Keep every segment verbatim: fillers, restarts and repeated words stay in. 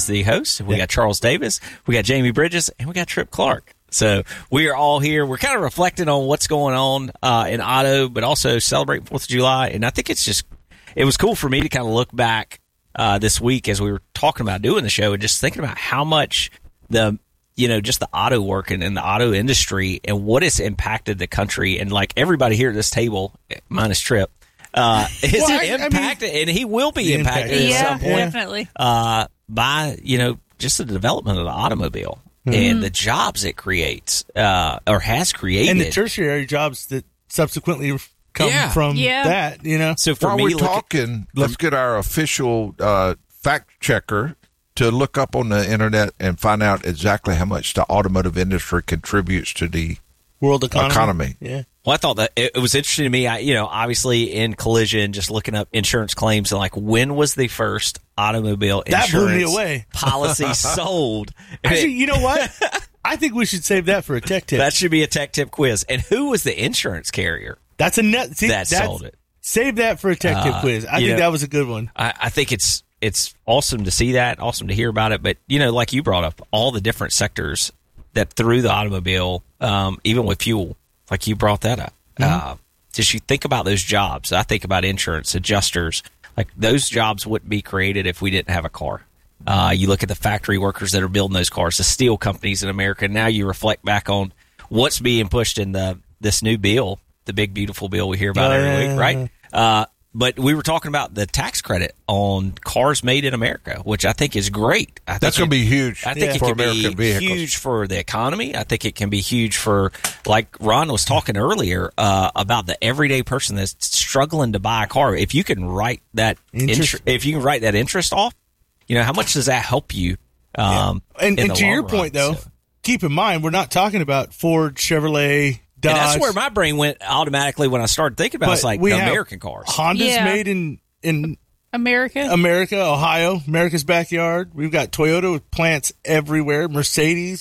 the host. We yeah. got Charles Davis, we got Jamie Bridges, and we got Trip Clark. So we are all here. We're kind of reflecting on what's going on uh, in auto, but also celebrating fourth of July. And I think it's just, it was cool for me to kind of look back uh, this week as we were talking about doing the show and just thinking about how much the, you know, just the auto work and, and the auto industry and what it's impacted the country. And like everybody here at this table, minus Trip, uh, is well, I, impacted, I mean, and he will be impacted yeah, at some point definitely. Uh, by, you know, just the development of the automobile. Mm-hmm. And the jobs it creates, uh, or has created. And the tertiary jobs that subsequently come yeah. from yeah. that, you know. So for While me, we're talking, at, let's get our official uh, fact checker to look up on the internet and find out exactly how much the automotive industry contributes to the world economy. economy. Yeah. Well, I thought that it, it was interesting to me. I, you know, obviously in collision, just looking up insurance claims and like when was the first automobile that insurance blew me away. policy sold? Actually, you know what? I think we should save that for a tech tip. That should be a tech tip quiz. And who was the insurance carrier? That's a net see, that sold it. Save that for a tech tip uh, quiz. I think know, that was a good one. I, I think it's it's awesome to see that, awesome to hear about it. But you know, like you brought up, all the different sectors that through the automobile, um, even with fuel, like you brought that up. Mm-hmm. Uh, just you think about those jobs. I think about insurance adjusters. Like those jobs wouldn't be created if we didn't have a car. Uh, you look at the factory workers that are building those cars, the steel companies in America. Now you reflect back on what's being pushed in the this new bill, the big beautiful bill we hear about uh, every week, right? Uh, but we were talking about the tax credit on cars made in America, which I think is great. I That's going to be huge. I think yeah. it for can American be vehicles. huge for the economy. I think it can be huge for, like Ron was talking earlier, uh, about the everyday person that's struggling to buy a car. If you can write that interest, intr- if you can write that interest off, you know, how much does that help you? Um, yeah. And, and to your run, point, though, so. keep in mind we're not talking about Ford, Chevrolet, Dodge. And that's where my brain went automatically when I started thinking about it. It's like the American cars. Honda's yeah. made in, in America, America, Ohio, America's backyard. We've got Toyota with plants everywhere, Mercedes,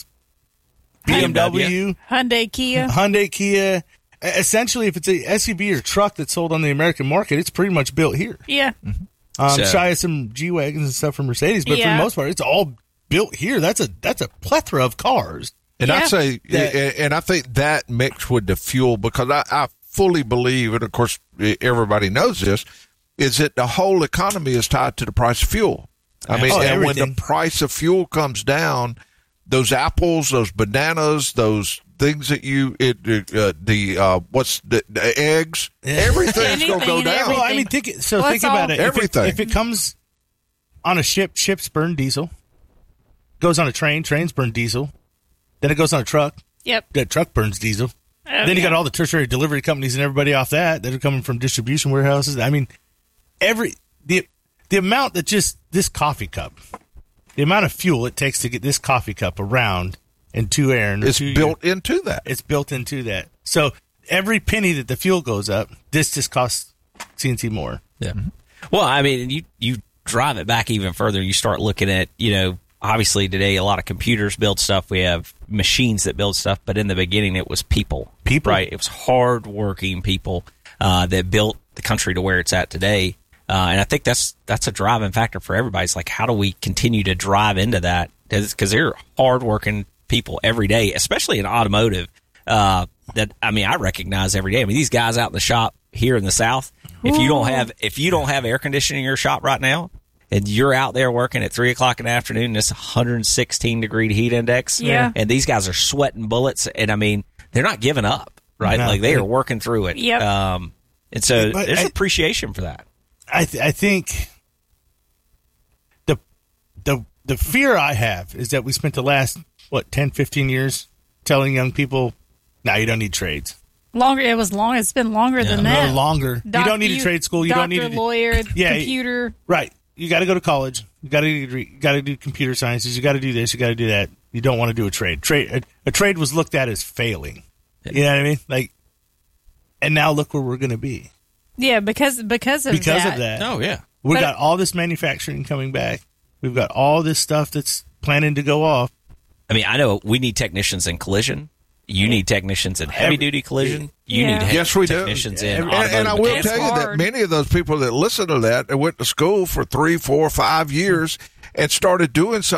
B M W, Hyundai, Kia. Hyundai, Kia. Essentially, if it's a S U V or truck that's sold on the American market, it's pretty much built here. Yeah. Mm-hmm. Um, so, shy of some G-Wagons and stuff from Mercedes, but yeah. for the most part, it's all built here. That's a that's a plethora of cars. And yeah. I say, that, and I think that mixed with the fuel, because I, I fully believe, and of course everybody knows this, is that the whole economy is tied to the price of fuel. I mean, oh, and everything. when the price of fuel comes down, those apples, those bananas, those things that you, it, uh, the uh, what's the, the eggs, everything's going to go down. Well, I mean, think so. Well, think about it. Everything. If it, if it comes on a ship, ships burn diesel. Goes on a train, trains burn diesel. Then it goes on a truck. Yep. That truck burns diesel. Oh, then you yeah. got all the tertiary delivery companies and everybody off that that are coming from distribution warehouses. I mean, every the the amount that just this coffee cup, the amount of fuel it takes to get this coffee cup around and to air, and it's to built you, into that. It's built into that. So every penny that the fuel goes up, this just costs C N C more. Yeah. Well, I mean, you you drive it back even further. You start looking at, you know, obviously today a lot of computers build stuff. We have machines that build stuff, but in the beginning it was people. People, right? It was hard-working people uh, that built the country to where it's at today. Uh, and I think that's that's a driving factor for everybody. It's like, how do we continue to drive into that? Because they're hard-working people every day, especially in automotive. Uh, that I mean, I recognize every day. I mean, these guys out in the shop here in the South. If you don't have if you don't have air conditioning in your shop right now, and you're out there working at three o'clock in the afternoon, and it's one hundred sixteen degree heat index, yeah, and these guys are sweating bullets, and I mean, they're not giving up, right? No. Like they are working through it. Yep. Um, and so But there's I- appreciation for that. I th- I think the the the fear I have is that we spent the last what ten, fifteen years telling young people, "Now nah, you don't need trades." Longer. It was long. It's been longer than No, that. longer. Doc- you don't need a trade school. You doctor, don't need a lawyer, Yeah, computer. Right. You got to go to college. You got to you got to do computer sciences. You got to do this. You got to do that. You don't want to do a trade. Trade a, a trade was looked at as failing. You know what I mean? Like, and now look where we're going to be Yeah, because because of because that. of that. Oh yeah, We But- got all this manufacturing coming back. We've got all this stuff that's planning to go off. I mean, I know we need technicians in collision. You need technicians in heavy duty collision. You Yeah. need Yes, we do. technicians in And, and, and I will automotive tell you that hard. many of those people that listen to that, they went to school for three, four, five years and started doing something